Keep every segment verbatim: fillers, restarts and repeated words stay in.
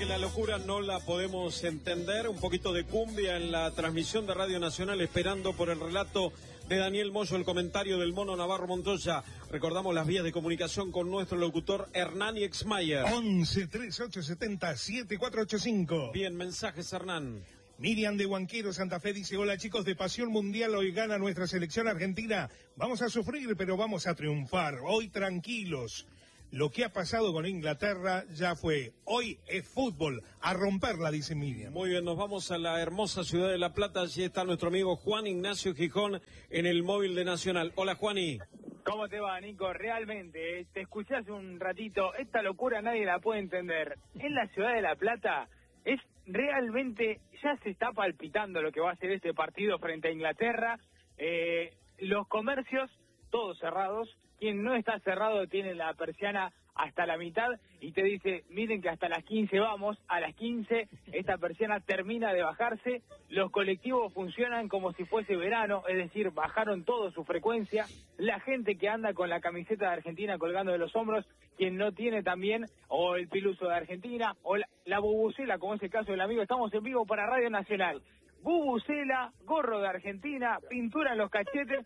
que la locura no la podemos entender. Un poquito de cumbia en la transmisión de Radio Nacional, esperando por el relato de Daniel Moyo, el comentario del Mono Navarro Montoya. Recordamos las vías de comunicación con nuestro locutor Hernán Exmayer. once, treinta y ocho, setenta, setenta y cuatro ochenta y cinco. Bien, mensajes, Hernán. Miriam de Huanquero, Santa Fe, dice: hola chicos de Pasión Mundial, hoy gana nuestra selección argentina. Vamos a sufrir, pero vamos a triunfar. Hoy tranquilos. Lo que ha pasado con Inglaterra ya fue. Hoy es fútbol. A romperla, dice Miriam. Muy bien, nos vamos a la hermosa ciudad de La Plata. Allí está nuestro amigo Juan Ignacio Gijón en el móvil de Nacional. Hola, Juani. ¿Cómo te va, Nico? Realmente, eh, te escuché hace un ratito. Esta locura nadie la puede entender. En la ciudad de La Plata es realmente, ya se está palpitando lo que va a ser este partido frente a Inglaterra. Eh, los comercios, todos cerrados. Quien no está cerrado tiene la persiana hasta la mitad y te dice, miren que hasta las quince vamos, a las quince esta persiana termina de bajarse, los colectivos funcionan como si fuese verano, es decir, bajaron todo su frecuencia, la gente que anda con la camiseta de Argentina colgando de los hombros, quien no tiene también, o el piluso de Argentina, o la, la bubucela, como es el caso del amigo, estamos en vivo para Radio Nacional, bubucela, gorro de Argentina, pintura en los cachetes.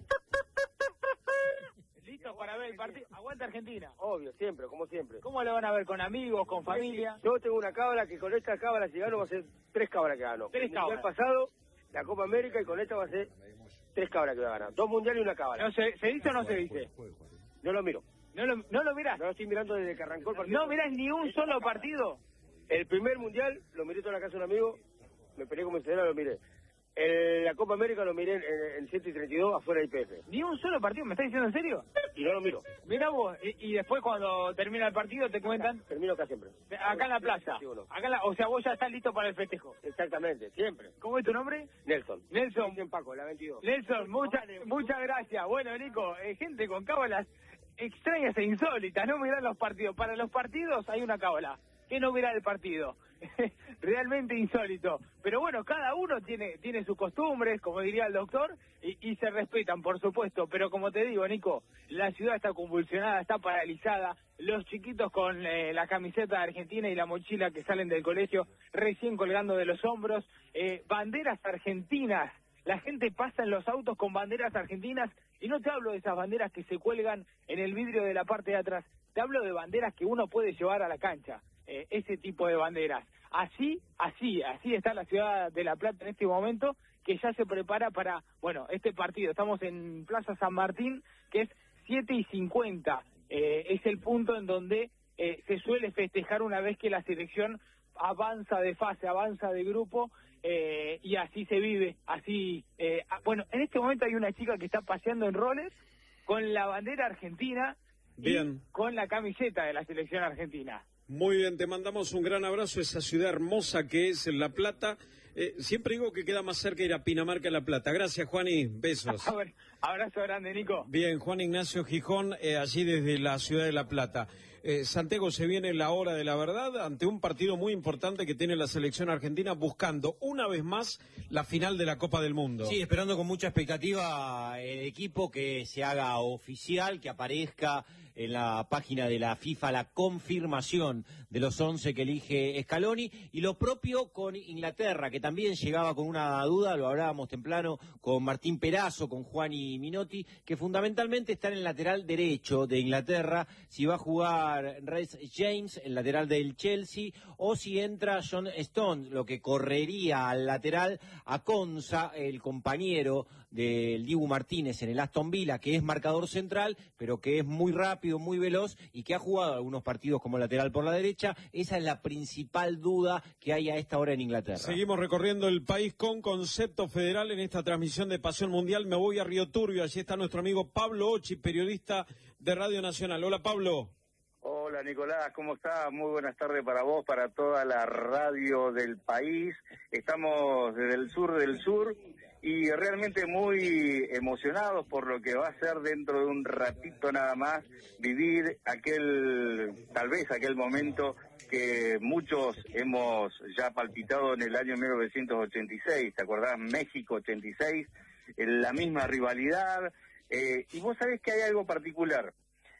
¿Listos para ver el partido? Aguanta Argentina. Obvio, siempre, como siempre. ¿Cómo lo van a ver? ¿Con amigos, con familia? Yo tengo una cábala que con esta cábala, si gano, va a ser tres cábalas que gano. Tres cábalas. El pasado, la Copa América, y con esta va a ser tres cábalas que voy a ganar. Dos mundiales y una cábala. No, ¿se, ¿Se dice o no se dice? No lo miro. ¿No lo, no lo mirás? No lo estoy mirando desde que arrancó el partido. ¿No mirás ni un solo partido? El primer mundial lo miré toda la casa de un amigo, me peleé con mi señora, lo miré. El, la Copa América lo miré en, en, en ciento treinta y dos afuera de I P F. ¿Ni un solo partido? ¿Me estás diciendo en serio? Y no lo miro. Mira vos, y, y después cuando termina el partido te cuentan... Termino acá siempre. Acá en la plaza. Sí, bueno. Acá en la, o sea, vos ya estás listo para el festejo. Exactamente, siempre. ¿Cómo es tu nombre? Nelson. Nelson. En Paco, la veintidós. Nelson, muchas muchas gracias. Bueno, Nico, eh, gente con cábalas extrañas e insólitas, no mirar los partidos. Para los partidos hay una cábala. ¿Qué no mirar el partido? Realmente insólito. Pero bueno, cada uno tiene tiene sus costumbres, como diría el doctor, y, y se respetan, por supuesto. Pero como te digo, Nico, la ciudad está convulsionada, está paralizada. Los chiquitos con eh, la camiseta de Argentina y la mochila que salen del colegio recién colgando de los hombros. Eh, banderas argentinas. La gente pasa en los autos con banderas argentinas. Y no te hablo de esas banderas que se cuelgan en el vidrio de la parte de atrás. Te hablo de banderas que uno puede llevar a la cancha. Eh, ese tipo de banderas. Así, así, así está la ciudad de La Plata en este momento, que ya se prepara para, bueno, este partido. Estamos en Plaza San Martín, que es siete y cincuenta. Eh, es el punto en donde eh, se suele festejar una vez que la selección avanza de fase, avanza de grupo, eh, y así se vive, así. Eh, bueno, en este momento hay una chica que está paseando en roles con la bandera argentina. Bien. Y con la camiseta de la selección argentina. Muy bien, te mandamos un gran abrazo a esa ciudad hermosa que es La Plata. Eh, siempre digo que queda más cerca ir a Pinamar que a La Plata. Gracias, Juani. Besos. A ver, abrazo grande, Nico. Bien, Juan Ignacio Gijón, eh, allí desde la ciudad de La Plata. Eh, Santiago, se viene la hora de la verdad ante un partido muy importante que tiene la selección argentina buscando una vez más la final de la Copa del Mundo. Sí, esperando con mucha expectativa el equipo que se haga oficial, que aparezca en la página de la FIFA la confirmación de los once que elige Scaloni, y lo propio con Inglaterra, que también llegaba con una duda, lo hablábamos temprano con Martín Perazo, con Juani Minotti, que fundamentalmente está en el lateral derecho de Inglaterra, si va a jugar Reece James, el lateral del Chelsea, o si entra John Stones, lo que correría al lateral a Konsa, el compañero del Dibu Martínez en el Aston Villa, que es marcador central, pero que es muy rápido, muy veloz, y que ha jugado algunos partidos como lateral por la derecha. Esa es la principal duda que hay a esta hora en Inglaterra. Seguimos recorriendo el país con concepto federal en esta transmisión de Pasión Mundial. Me voy a Río Turbio, allí está nuestro amigo Pablo Ochi, periodista de Radio Nacional. Hola, Pablo. Hola, Nicolás, ¿cómo estás? Muy buenas tardes para vos, para toda la radio del país. Estamos desde el sur del sur y realmente muy emocionados por lo que va a ser dentro de un ratito nada más vivir aquel, tal vez aquel momento que muchos hemos ya palpitado en el año mil novecientos ochenta y seis, ¿te acordás? México ochenta y seis, en la misma rivalidad, eh, y vos sabés que hay algo particular.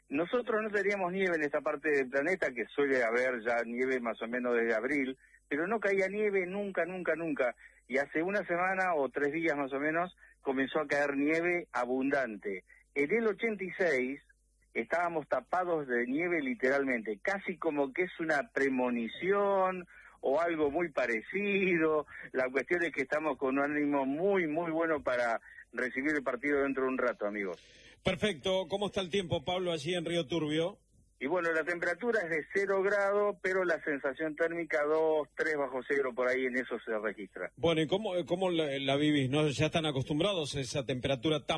Nosotros no teníamos nieve en esta parte del planeta, que suele haber ya nieve más o menos desde abril, pero no caía nieve nunca, nunca, nunca. Y hace una semana o tres días más o menos comenzó a caer nieve abundante. En el ochenta y seis estábamos tapados de nieve literalmente, casi como que es una premonición o algo muy parecido. La cuestión es que estamos con un ánimo muy, muy bueno para recibir el partido dentro de un rato, amigos. Perfecto. ¿Cómo está el tiempo, Pablo, allí en Río Turbio? Y bueno, la temperatura es de cero grados, pero la sensación térmica dos, tres bajo cero, por ahí en eso se registra. Bueno, ¿y cómo, cómo la, la vivís? ¿No? ¿Ya están acostumbrados a esa temperatura tan